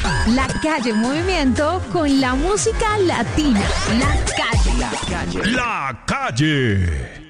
La calle en movimiento con la música latina. La calle. La calle.